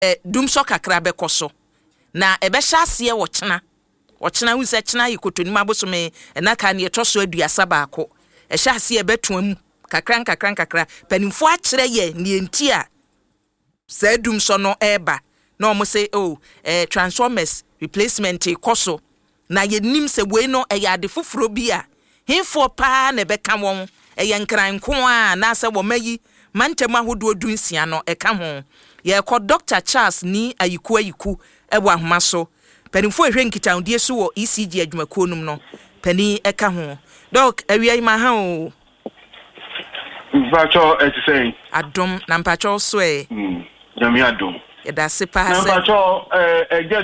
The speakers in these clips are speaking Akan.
dumso kakra bekoso na ebehya ase ochena wu se chena yikotonim abosome na ka ne etoso aduasa baako ehya ase ebetwam kakra panimfo akire ye ne enti a sa dumso no eba na omo say transformers replacement koso na yenim se we no eyade foforo bi a hemfo pa na beka won eyenkranko a na se wo mayi mantem ahodo dunsia no eka ho ye ko Dr. Charles ni ayiku ewa homa so panimfo ehwe nkitaudie so wo ECG adwumakuo num no pani eka ho doc awia ma ha o mpacho say adom na mpacho so nyame adom da se pa na mpacho eje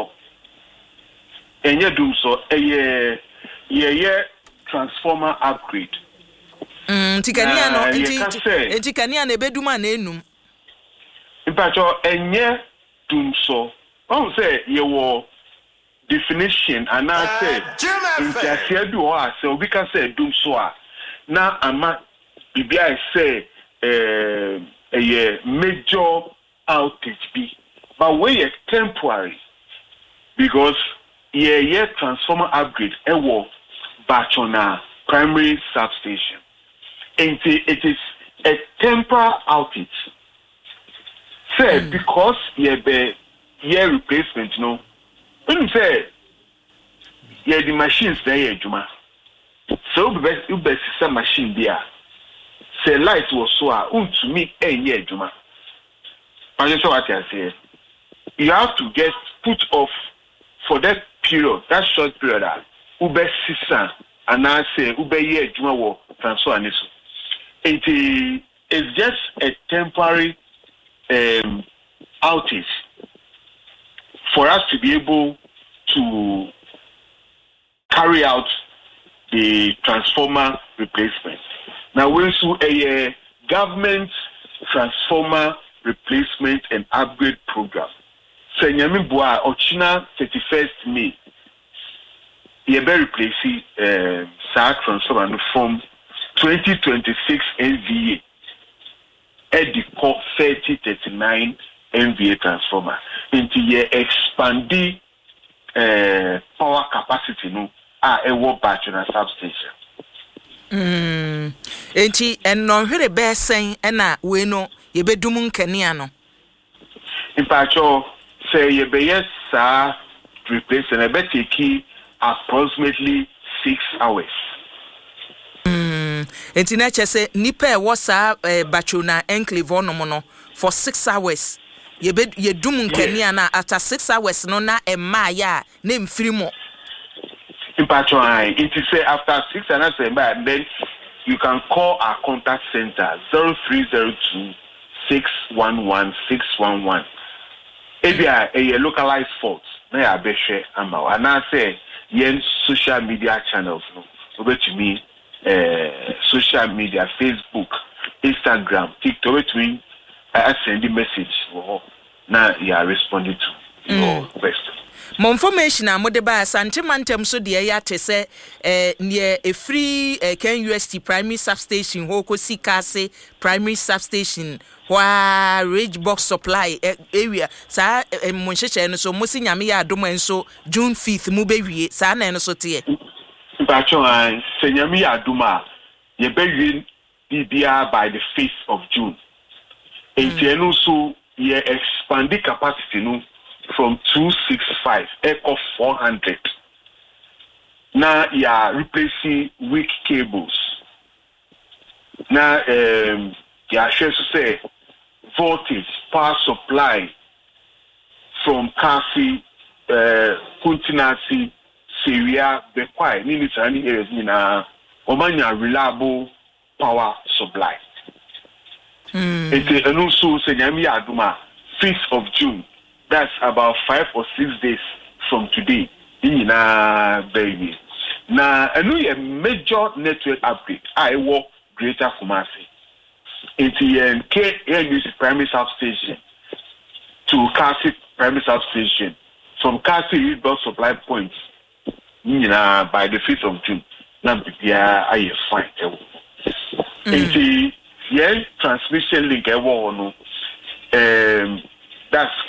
dum so ye transformer upgrade tikania no tikania na ebeduma na enum mpacho enye dum so on say ye wo definition and I say intiasia bi o a say obi ka say dum so a na ama bibia say a major outage be but we temporary because ye transformer upgrade ewo Bachona primary substation and it is a temporary outage say because ye replacement no when say ye the machines there juma so you best some machine there say light was so to me enye juma I just what I say you have to get put off for that period that short period ube sisan and I say ube ye juma wo transfer aniso it is just a temporary outage for us to be able to carry out the transformer replacement. Now, we also a government transformer replacement and upgrade program. So, Nyami Bua, Ochina 31st May, you better replace SAR transformer from 2026 MVA at the 3039 MVA transformer into your expanding power capacity no a work battery substation. Enti enno hwere be sen na we no ye bedum nkania no. Impacho say ye be yes sir replace and be take approximately 6 hours. Enti na che say nipa e wo sa Bachona enclave no for 6 hours. Ye dum nkania na after 6 hours no na ema ya na mfiri mo. Impacho it is say after 6 hours and then you can call our contact center 0302 611 611. If you are a localized fault, na ya be share ama and I say yen social media channels no over to me social media Facebook, Instagram, TikTok to me I send the message now you are responding to your question. More information amode ba santimantem so de ya te se near a free Ken UST primary substation ho ko sikase primary substation wa Ridge box supply area sa moncheche no so musi nyame ya adom enso June 5th mu bewie sa na no so te Bacho an senyame ya adoma ye bewie bibia by the 5th of June. Entieno so ye expand the capacity no from 265 echo 400. Now you are replacing weak cables. Now you are sure to say voltage power supply from Kasi, Kuntinasi, Syria, Bekwai, Nini areas na Omanya reliable power supply. And also say Nyami Aduma 5th of June. That's about 5 or 6 days from today. Baby. Now, a major network upgrade. I work Greater Kumasi. It's KNUC primary substation to Kasi primary substation. From Kasi Rebuild supply points. By the 5th of June. Now, I find it's transmission link. That's